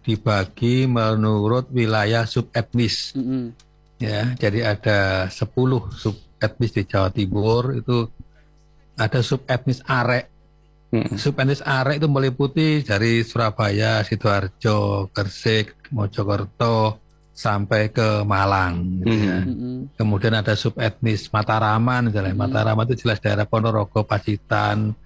dibagi menurut wilayah subetnis. Ya, jadi ada 10 subetnis di Jawa Timur. Itu ada subetnis Arek. Subetnis Arek itu meliputi dari Surabaya, Sidoarjo, Gresik, Mojokerto sampai ke Malang gitu ya. Kemudian ada subetnis Mataraman, misalnya Mataraman itu jelas daerah Ponorogo, Pacitan,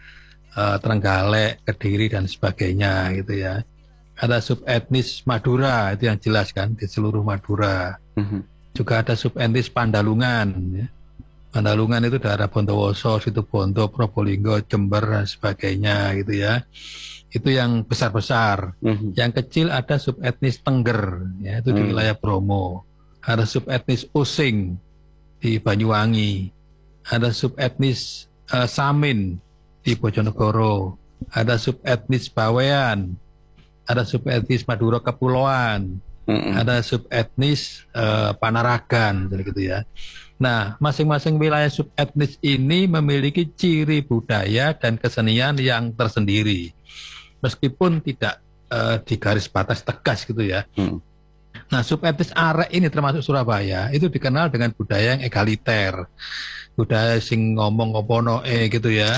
Trenggalek, Kediri dan sebagainya gitu ya. Ada subetnis Madura, itu yang jelas kan di seluruh Madura. Juga ada subetnis Pandalungan ya. Pandalungan itu daerah Bondowoso, Situbondo, Probolinggo, Jember dan sebagainya gitu ya. Itu yang besar-besar. Yang kecil ada subetnis Tengger, ya, itu di wilayah Bromo. Ada subetnis Using di Banyuwangi. Ada subetnis Samin di Bojonegoro. Ada subetnis Bawean. Ada subetnis Madura Kepulauan. Ada subetnis Panaragan, gitu ya. Nah, masing-masing wilayah subetnis ini memiliki ciri budaya dan kesenian yang tersendiri, meskipun tidak di garis batas tegas gitu ya. Nah, subetnis Arek ini termasuk Surabaya, itu dikenal dengan budaya yang egaliter, budaya sing ngomong ngopono gitu ya,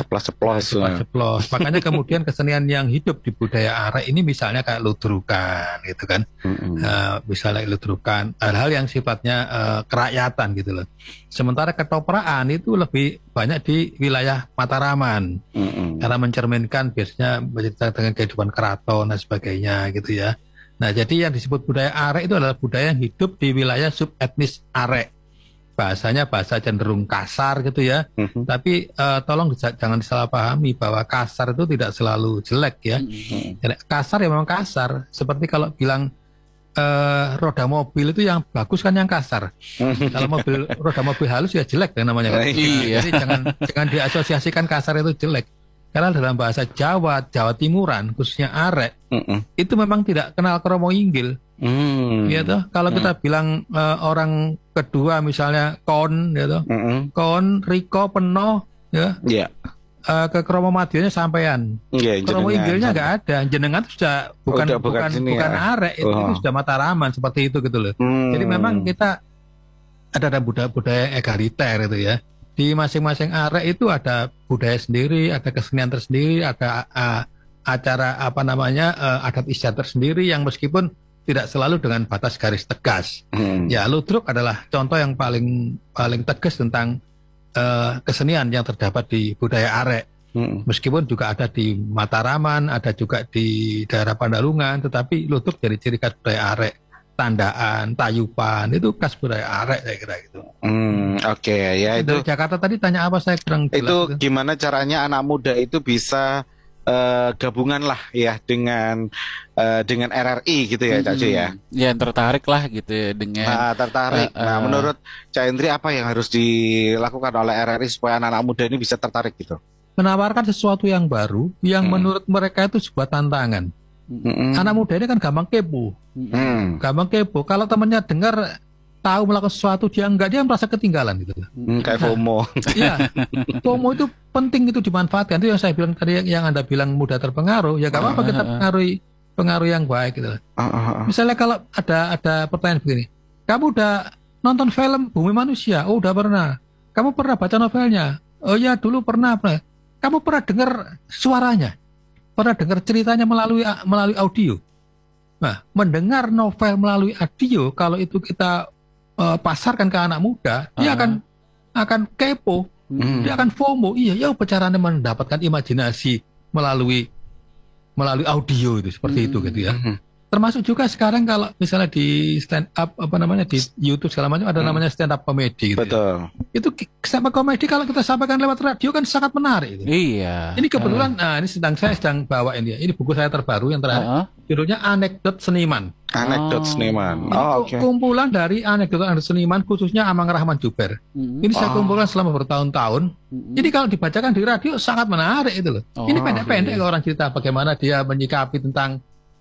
ceplos. Makanya kemudian kesenian yang hidup di budaya Arek ini misalnya kayak ludrukan gitu kan, misalnya ludrukan, hal-hal yang sifatnya kerakyatan gitu loh. Sementara ketopraan itu lebih banyak di wilayah Mataraman, karena mencerminkan biasanya bercerita dengan kehidupan keraton dan sebagainya gitu ya. Nah, jadi yang disebut budaya Arek itu adalah budaya yang hidup di wilayah subetnis Arek. Bahasanya bahasa cenderung kasar gitu ya. Tapi tolong jangan disalahpahami bahwa kasar itu tidak selalu jelek ya. Kasar ya memang kasar. Seperti kalau bilang roda mobil itu yang bagus kan yang kasar. Kalau roda mobil halus ya jelek kan namanya. Jadi jangan diasosiasikan kasar itu jelek. Karena dalam bahasa Jawa Timuran, khususnya Arek, itu memang tidak kenal kromo inggil. Gitu. Kalau kita bilang orang kedua misalnya kon, gitu, kon, Riko, Peno, ya, ke kromo madionya sampean. Kromo inggilnya nggak ada. Jenengan itu sudah bukan Arek, itu sudah Mataraman seperti itu gitu loh. Jadi memang kita ada budaya egaliter itu ya. Di masing-masing Arek itu ada budaya sendiri, ada kesenian tersendiri, ada acara adat istiadat tersendiri yang meskipun tidak selalu dengan batas garis tegas. Ya, ludruk adalah contoh yang paling tegas tentang kesenian yang terdapat di budaya Arek. Meskipun juga ada di Mataraman, ada juga di daerah Pandalungan, tetapi ludruk jadi ciri khas budaya Arek. Tandaan, tayupan, itu khas budaya Arek saya kira gitu. Oke, ya itu. Dari Jakarta tadi tanya apa saya kurang jelas. Itu gimana caranya anak muda itu bisa gabungan lah ya dengan RRI gitu ya, Cak Ju ya. Ya tertarik lah gitu ya dengan. Tertarik. Nah, menurut Cak Indri apa yang harus dilakukan oleh RRI supaya anak-anak muda ini bisa tertarik gitu? Menawarkan sesuatu yang baru yang menurut mereka itu sebuah tantangan. Anak muda ini kan gampang kepo. Gampang kepo. Kalau temannya dengar tahu melakukan sesuatu dia enggak, dia merasa ketinggalan gitu. Kayak FOMO. Iya. FOMO itu penting, itu dimanfaatkan. Itu yang saya bilang tadi, yang Anda bilang mudah terpengaruh, ya gak apa-apa kita pengaruh yang baik gitu. Misalnya kalau ada pertanyaan begini, kamu udah nonton film Bumi Manusia? Oh, udah pernah. Kamu pernah baca novelnya? Oh ya, dulu pernah. Kamu pernah dengar suaranya? Pernah dengar ceritanya melalui audio? Nah, mendengar novel melalui audio, kalau itu kita pasarkan ke anak muda, dia akan kepo, dia akan FOMO. Iya, ya caranya mendapatkan imajinasi melalui audio itu seperti itu gitu ya. Termasuk juga sekarang kalau misalnya di stand up di YouTube segala macam ada namanya stand up comedy gitu. Betul. Ya. Itu stand up comedy kalau kita sampaikan lewat radio kan sangat menarik gitu. Iya. Ini kebetulan ini saya sedang bawa ini ya. Ini buku saya terbaru yang terakhir. Judulnya Anekdot Seniman. Anekdot Seniman. Kumpulan dari anekdot seniman khususnya Amang Rahman Juber. Ini saya kumpulkan selama bertahun-tahun. Jadi kalau dibacakan di radio sangat menarik itu loh. Ini pendek-pendek orang cerita bagaimana dia menyikapi tentang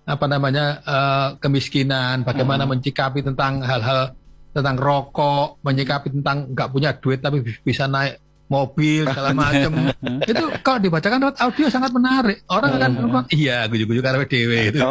kemiskinan, bagaimana menyikapi tentang hal-hal tentang rokok, menyikapi tentang nggak punya duit tapi bisa naik mobil segala macam. Itu kalau dibacakan lewat audio sangat menarik. Orang akan ngomong, iya, gujuk-gujuk karena dewe itu.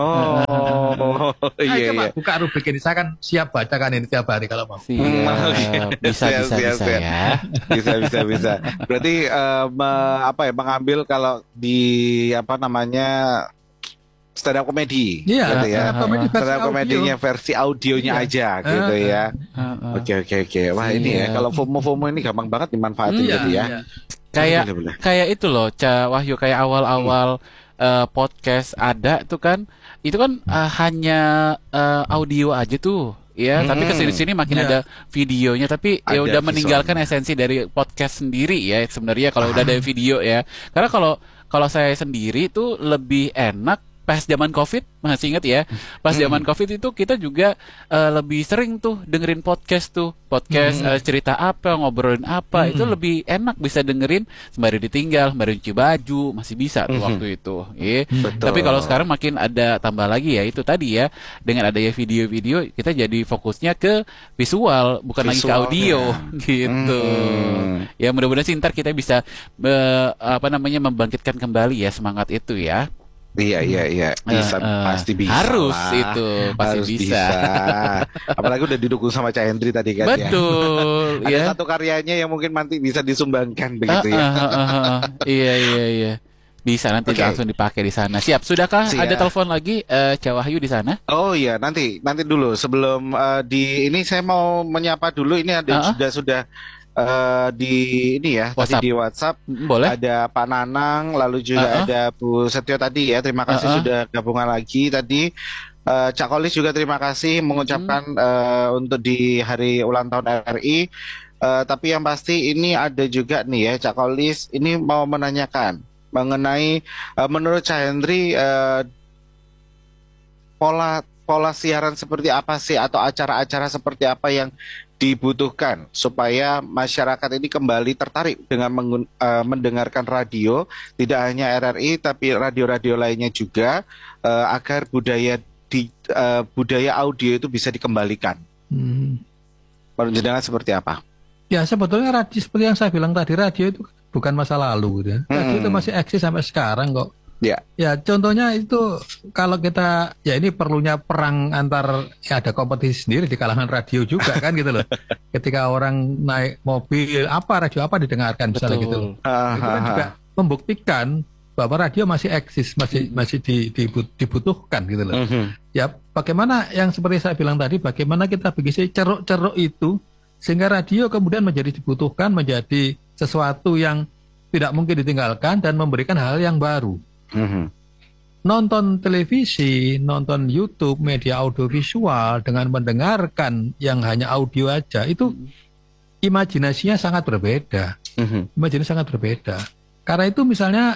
Iya. Buka rubrik ini, saya kan siap bacakan ini tiap hari kalau mau. Bisa ya. Bisa. Berarti mengambil kalau di stand up komedi, iya, gitu ya. Stand up komedinya versi audionya aja, gitu ya. Oke. Wah ini ya, kalau FOMO ini gampang banget dimanfaatin gitu ya. Kayak itu loh, Ca Wahyu, kayak awal-awal podcast ada tuh kan, itu kan hanya audio aja tuh. Ya, tapi kesini-sini makin ada videonya, tapi ya udah meninggalkan esensi dari podcast sendiri ya sebenarnya kalau udah ada video ya. Karena kalau saya sendiri tuh lebih enak pas zaman COVID, masih ingat ya? Pas zaman COVID itu kita juga lebih sering tuh dengerin podcast cerita apa, ngobrolin apa, itu lebih enak bisa dengerin sembari ditinggal, sembari cuci baju, masih bisa tuh waktu itu. Tapi kalau sekarang makin ada tambah lagi ya, itu tadi ya, dengan adanya video-video kita jadi fokusnya ke visual, bukan lagi ke audio gitu. Ya mudah-mudahan sih ntar kita bisa membangkitkan kembali ya semangat itu ya. Iya. Pasti bisa. Harus lah. Itu pasti harus bisa. Apalagi udah didukung sama Cak Hendri tadi kan. Betul. Ya. Ada satu karyanya yang mungkin nanti bisa disumbangkan begitu ya. Iya. Bisa nanti langsung dipakai di sana. Siap. Sudahkah ada telepon lagi Cak Wahyu di sana? Oh iya, nanti dulu sebelum ini saya mau menyapa dulu, ini ada sudah di ini ya WhatsApp. Tadi di WhatsApp boleh. Ada Pak Nanang, lalu juga ada Bu Setio tadi ya, terima kasih sudah gabungan lagi tadi. Cak Kolis juga terima kasih mengucapkan untuk di hari ulang tahun RRI. Tapi yang pasti ini ada juga nih ya, Cak Kolis ini mau menanyakan mengenai menurut Cak Hendri pola siaran seperti apa sih, atau acara-acara seperti apa yang dibutuhkan supaya masyarakat ini kembali tertarik dengan mendengarkan radio, tidak hanya RRI tapi radio-radio lainnya juga, agar budaya audio itu bisa dikembalikan. Menurut jenengan seperti apa? Ya sebetulnya radio, seperti yang saya bilang tadi, radio itu bukan masa lalu gitu ya. Radio itu masih eksis sampai sekarang kok. Ya contohnya itu kalau kita, ya ini perlunya perang antar, ya ada kompetisi sendiri di kalangan radio juga kan gitu loh. Ketika orang naik mobil, radio apa didengarkan misalnya gitu loh. Itu kan juga membuktikan bahwa radio masih eksis, masih dibutuhkan gitu loh. Ya bagaimana yang seperti saya bilang tadi, bagaimana kita bikin ceruk-ceruk itu sehingga radio kemudian menjadi dibutuhkan, menjadi sesuatu yang tidak mungkin ditinggalkan dan memberikan hal yang baru. Nonton televisi, nonton YouTube, media audiovisual dengan mendengarkan yang hanya audio aja, itu imajinasinya sangat berbeda. Imajinasinya sangat berbeda. Karena itu misalnya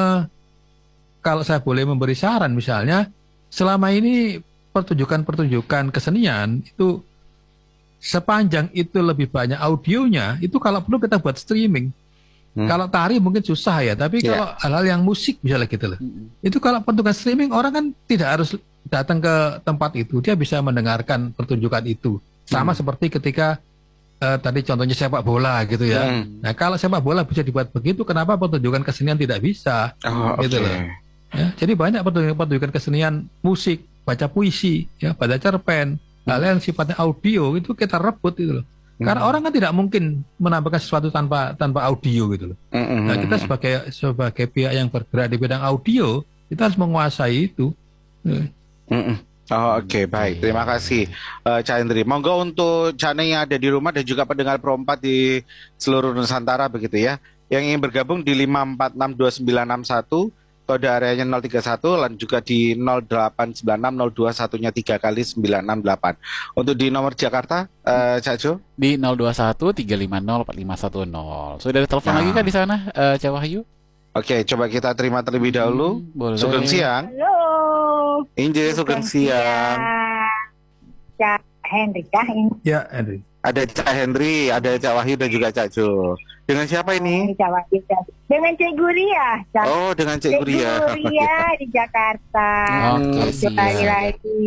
kalau saya boleh memberi saran, misalnya selama ini pertunjukan kesenian itu sepanjang itu lebih banyak audionya, itu kalau perlu kita buat streaming. Kalau tari mungkin susah ya, tapi kalau hal-hal yang musik misalnya gitu loh, itu kalau pertunjukan streaming orang kan tidak harus datang ke tempat itu, dia bisa mendengarkan pertunjukan itu. Sama seperti ketika tadi contohnya sepak bola gitu ya. Nah kalau sepak bola bisa dibuat begitu, kenapa pertunjukan kesenian tidak bisa? Gitu loh. Ya, jadi banyak pertunjukan kesenian musik, baca puisi, ya, baca cerpen, hal yang sifatnya audio itu kita rebut gitu loh. Karena orang kan tidak mungkin menampilkan sesuatu tanpa audio gitu loh. Nah kita sebagai pihak yang bergerak di bidang audio, kita harus menguasai itu. Oke, baik. Terima kasih Cak Hendri. Monggo untuk Cane yang ada di rumah dan juga pendengar Pro 4 di seluruh Nusantara begitu ya, yang ingin bergabung di 5462961, kode areanya 031, dan juga di 0896021-nya 3 kali 968. Untuk di nomor Jakarta, Cak Jo? Di 021-350-4510. Sudah ada telepon lagi kan di sana, Cak Wahyu? Oke, coba kita terima terlebih dahulu. Sugeng siang. Halo. Inje, sugeng siang. Cak Hendri kah ini? Ya, Hendri. Ada Cak Hendri, ada Cak Wahyu dan juga Cak Jo. Dengan siapa ini? Cak Wahyu. Dengan Cik Guria. Oh, dengan Cik Guria. Cik Guria di Jakarta. Oke, Sekali lagi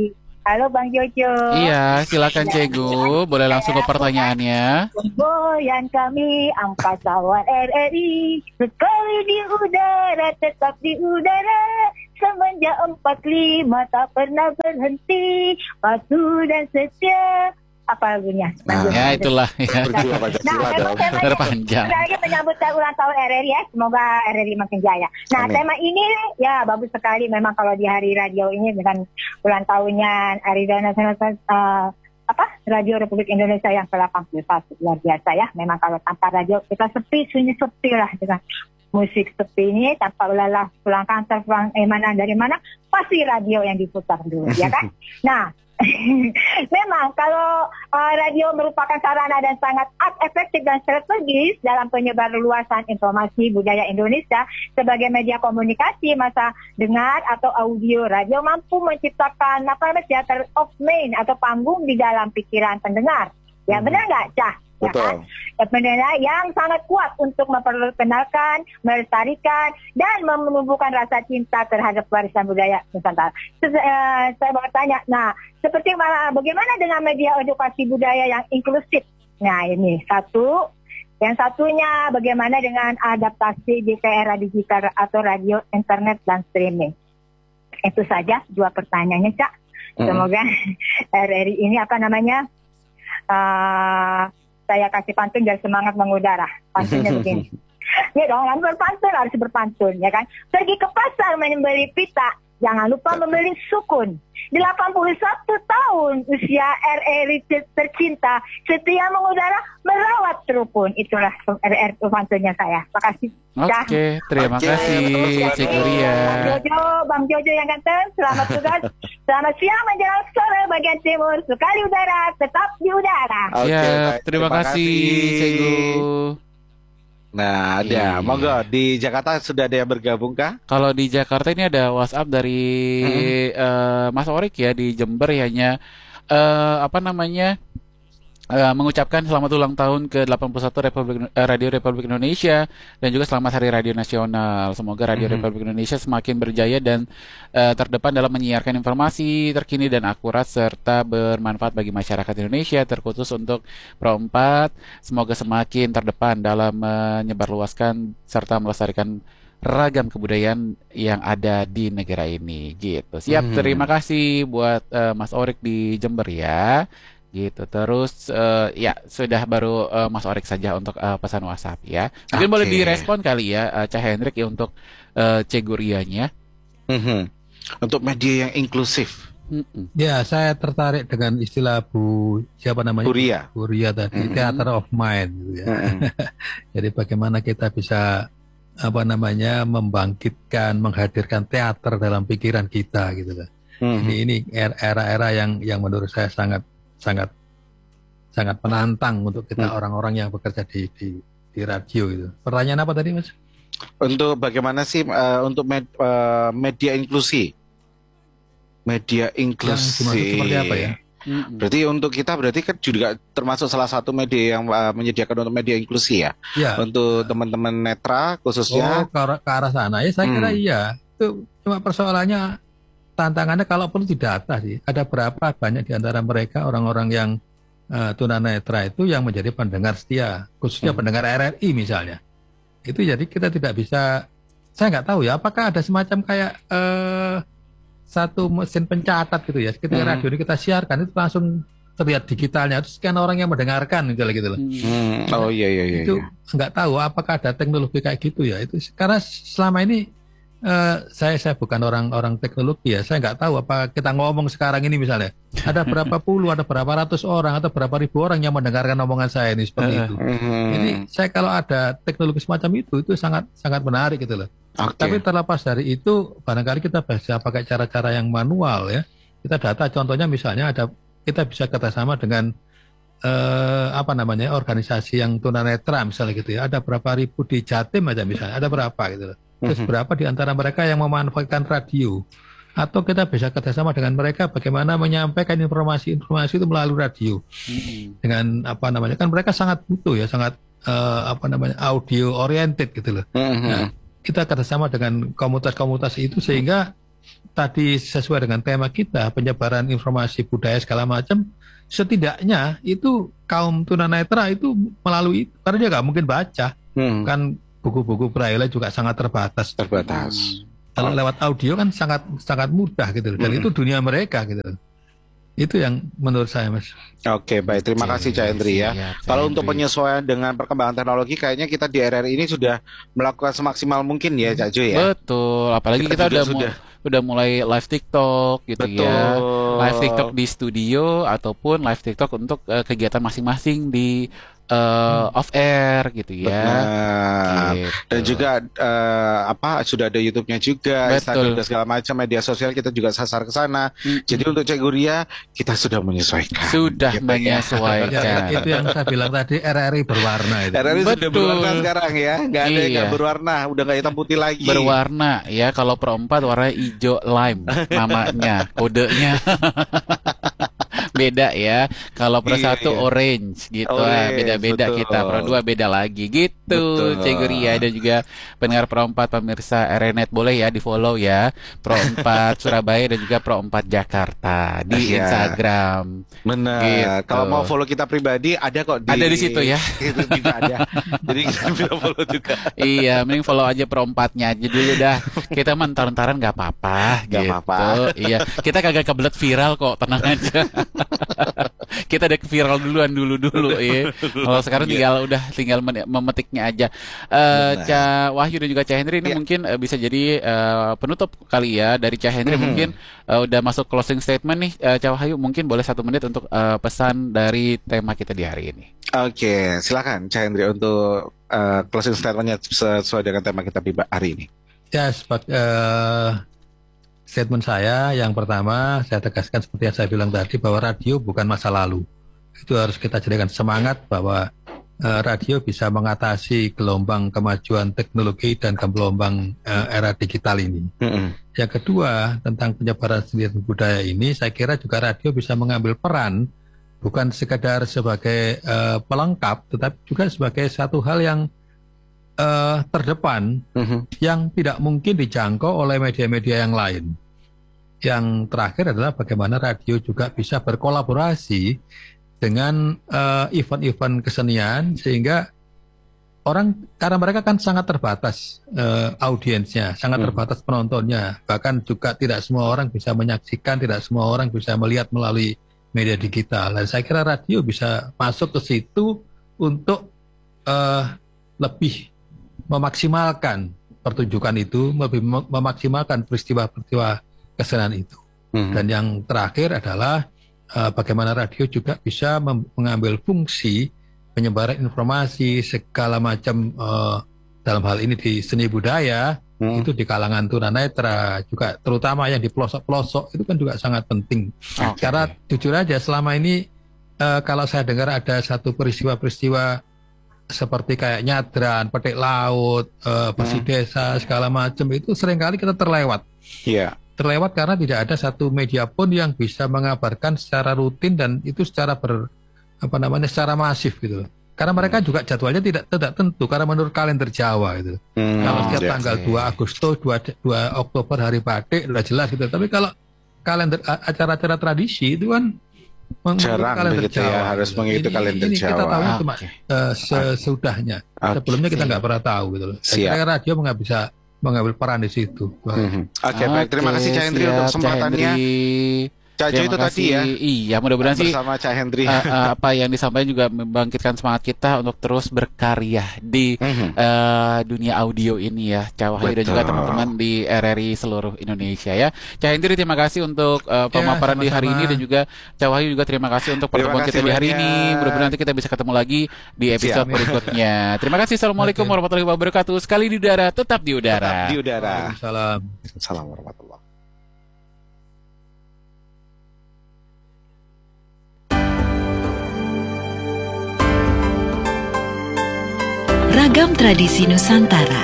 Halo Bang Jojo. Iya, silakan Cegu. Boleh langsung ke pertanyaannya. Goyang kami angkatawan RRI, sekali di udara tetap di udara. Semenjak 45 tak pernah berhenti, patuh dan setia. Apa lagunya? Ya itulah ya. Tema terpanjang. Kita lagi menyambut ulang tahun RRI ya. Semoga RRI makin jaya. Nah, tema ini ya bagus sekali memang kalau di hari radio ini dengan ulang tahunnya Hari Nasional Radio Republik Indonesia yang ke-81. Luar biasa ya. Memang kalau tanpa radio kita sunyi sepi lah dengan musik sepi ini, tanpa lelah pulang kantor, pulang dari mana, pasti radio yang diputar dulu, ya kan? Nah, memang kalau radio merupakan sarana dan sangat efektif dan strategis dalam penyebar luasan informasi budaya Indonesia sebagai media komunikasi masa dengar atau audio. Radio mampu menciptakan theater of mind atau panggung di dalam pikiran pendengar. Ya benar nggak, Cah? Ya kan? Pendengar yang sangat kuat untuk memperkenalkan, melestarikan, dan menumbuhkan rasa cinta terhadap warisan budaya Nusantara. Saya mau bertanya, nah, bagaimana dengan media edukasi budaya yang inklusif? Nah, ini satu. Yang satunya, bagaimana dengan adaptasi di era digital atau radio, internet, dan streaming? Itu saja dua pertanyaannya, Cak. Semoga RRI ini saya kasih pantun biar semangat mengudara. Pantunnya begini. Ya dong, harus berpantun, ya kan? Pergi ke pasar membeli pita, jangan lupa membeli sukun. 81 tahun usia RRI tercinta, setia mengudara, merawat rukun. Itulah RRI pantunnya saya. Makasih. Oke, terima kasih, Cikgu Ria. Bang Jojo yang ganteng, selamat tugas. Selamat siang menjelang sore bagian timur. Sekali udara, tetap di udara. Ya, terima kasih, Cikgu. Nah, ada. Monggo, di Jakarta sudah ada yang bergabung kah? Kalau di Jakarta ini ada WhatsApp dari Mas Orik ya, di Jember ya, hanya mengucapkan selamat ulang tahun ke-81 Radio Republik Indonesia dan juga selamat Hari Radio Nasional. Semoga Radio Republik Indonesia semakin berjaya dan terdepan dalam menyiarkan informasi terkini dan akurat serta bermanfaat bagi masyarakat Indonesia, terkhusus untuk Pro 4. Semoga semakin terdepan dalam menyebarluaskan serta melestarikan ragam kebudayaan yang ada di negara ini gitu. Siap, terima kasih buat Mas Orik di Jember ya. Gitu. Terus ya sudah baru Mas Orik saja untuk pesan WhatsApp ya. Mungkin boleh direspon kali ya Cah Hendrik ya untuk Cegurianya. Untuk media yang inklusif. Ya, saya tertarik dengan istilah siapa namanya? Bu Ria tadi, theater of mind gitu ya. Jadi bagaimana kita bisa membangkitkan, menghadirkan teater dalam pikiran kita gitu kan. Ini era-era yang menurut saya sangat menantang untuk kita orang-orang yang bekerja di radio itu. Pertanyaan apa tadi, Mas? Untuk bagaimana sih untuk media inklusi? Media inklusi. Seperti apa ya? Berarti untuk kita kan juga termasuk salah satu media yang menyediakan untuk media inklusi ya. Untuk teman-teman netra khususnya. Ke arah sana ya, saya kira iya. Itu cuma persoalannya, tantangannya kalau perlu didata sih. Ada berapa banyak di antara mereka orang-orang yang tunanetra itu yang menjadi pendengar setia, khususnya pendengar RRI misalnya. Itu jadi kita tidak bisa, saya nggak tahu ya, apakah ada semacam kayak satu mesin pencatat gitu ya. Ketika radio ini kita siarkan itu langsung terlihat digitalnya, terus sekian orang yang mendengarkan misalnya gitu loh. Oh iya. Itu nggak tahu apakah ada teknologi kayak gitu ya. Itu karena selama ini saya bukan orang teknologi ya, saya nggak tahu apa kita ngomong sekarang ini misalnya ada berapa puluh, ada berapa ratus orang atau berapa ribu orang yang mendengarkan omongan saya ini seperti itu. Jadi saya kalau ada teknologi semacam itu sangat menarik gitu loh. Tapi terlepas dari itu, barangkali kita bisa pakai cara-cara yang manual ya. Kita data, contohnya misalnya kita bisa kerjasama dengan organisasi yang tunanetra misalnya gitu ya. Ada berapa ribu di Jatim aja misalnya, ada berapa gitu loh. Terus berapa di antara mereka yang memanfaatkan radio, atau kita bisa kerjasama dengan mereka bagaimana menyampaikan informasi itu melalui radio dengan kan mereka sangat butuh ya, sangat audio oriented gitu loh. Nah, kita kerjasama dengan komunitas-komunitas itu sehingga tadi sesuai dengan tema kita, penyebaran informasi budaya segala macam, setidaknya itu kaum tunanetra itu melalui, karena dia nggak mungkin baca, kan buku-buku braille juga sangat terbatas. Kalau lewat audio kan sangat mudah gitu, dan itu dunia mereka gitu. Itu yang menurut saya, Mas. Oke, baik. Terima kasih, Cak Hendri ya. Kalau untuk penyesuaian dengan perkembangan teknologi, kayaknya kita di RRI ini sudah melakukan semaksimal mungkin ya, Cak Jo ya. Betul. Apalagi kita udah mulai live TikTok gitu. Betul. Ya. Live TikTok di studio ataupun live TikTok untuk kegiatan masing-masing di off air gitu ya. Gitu. Dan juga sudah ada YouTube-nya juga, Instagram dan segala macam media sosial kita juga sasar ke sana. Jadi untuk Cek Guria kita sudah menyesuaikan. Sudah gitu menyesuaikan. Ya, itu yang saya bilang tadi, RRI berwarna itu. RRI sudah berwarna sekarang ya, nggak ada yang nggak berwarna, udah nggak hitam putih lagi. Berwarna ya, kalau Pro 4 warna hijau lime namanya, kodenya. Beda ya. Kalau Pro 1 orange gitu. Beda-beda kita. Pro 2 beda lagi gitu. Cek Guria dan juga pendengar Pro 4 pemirsa RNet boleh ya di-follow ya. Pro 4 Surabaya dan juga Pro 4 Jakarta di Instagram. Benar. Gitu. Kalau mau follow kita pribadi ada kok ada di situ ya. Itu juga ada. Jadi kita bisa follow juga. Iya, mending follow aja Pro 4-nya aja dulu dah. Kita mentar-ntaran nggak apa-apa gitu. Apa-apa. Iya, kita kagak kebelet viral kok, tenang aja. Kita udah viral dulu ya. Kalau sekarang tinggal memetiknya aja. Cak Wahyu dan juga Cak Hendri ini mungkin bisa jadi penutup kali ya dari Cak Hendri. Mungkin udah masuk closing statement nih. Cak Wahyu mungkin boleh 1 menit untuk pesan dari tema kita di hari ini. Oke, silakan Cak Hendri untuk closing statementnya sesuai dengan tema kita hari ini. Ya, statement saya yang pertama, saya tegaskan seperti yang saya bilang tadi, bahwa radio bukan masa lalu. Itu harus kita jadikan semangat bahwa radio bisa mengatasi gelombang kemajuan teknologi dan gelombang era digital ini. Yang kedua, tentang penyebaran seni dan budaya ini, saya kira juga radio bisa mengambil peran, bukan sekadar sebagai pelengkap, tetapi juga sebagai satu hal yang terdepan yang tidak mungkin dijangkau oleh media-media yang lain. Yang terakhir adalah bagaimana radio juga bisa berkolaborasi dengan event-event kesenian, sehingga orang, karena mereka kan sangat terbatas audiensnya, sangat terbatas penontonnya, bahkan juga tidak semua orang bisa menyaksikan, tidak semua orang bisa melihat melalui media digital. Dan saya kira radio bisa masuk ke situ untuk lebih memaksimalkan pertunjukan itu, lebih memaksimalkan peristiwa-peristiwa kesenian itu. Dan yang terakhir adalah bagaimana radio juga bisa mengambil fungsi penyebaran informasi segala macam dalam hal ini di seni budaya, itu di kalangan tunanetra juga, terutama yang di pelosok-pelosok itu kan juga sangat penting. Karena jujur aja selama ini kalau saya dengar ada satu peristiwa-peristiwa seperti kayak nyadran, petik laut, bersih desa, segala macam, itu seringkali kita terlewat. Terlewat karena tidak ada satu media pun yang bisa mengabarkan secara rutin dan itu secara secara masif gitu. Karena mereka juga jadwalnya tidak tentu karena menurut kalender Jawa gitu. Kalau setiap tanggal 2 Agustus, 2 Oktober hari batik udah jelas gitu. Tapi kalau kalender acara-acara tradisi itu kan jarang begitu ya, harus mengikuti kalender Jawa. Kita tahu cuma sesudahnya. Sebelumnya kita nggak pernah tahu gitu loh. Saya kira radio nggak bisa mengambil peran di situ. Baik, terima kasih Cak Hendri untuk kesempatannya. Cak Jo itu tadi ya. Iya, mudah-mudahan sih bersama Cak Hendri. Apa yang disampaikan juga membangkitkan semangat kita untuk terus berkarya di dunia audio ini ya, Cak Wahyu dan juga teman-teman di RRI seluruh Indonesia ya. Cak Hendri terima kasih untuk pemaparan di hari ini, dan juga Cak Wahyu juga terima kasih untuk pertemuan kita di hari ini. Mudah-mudahan nanti kita bisa ketemu lagi di episode berikutnya. Terima kasih. Assalamualaikum warahmatullahi wabarakatuh. Sekali di udara, tetap di udara. Tetap di udara. Waalaikumsalam warahmatullahi. Ragam tradisi Nusantara.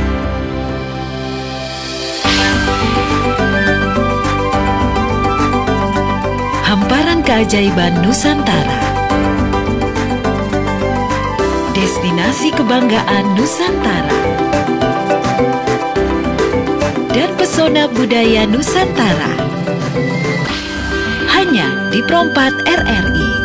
Hamparan keajaiban Nusantara. Destinasi kebanggaan Nusantara. dan pesona budaya Nusantara. Hanya di Perompat RRI.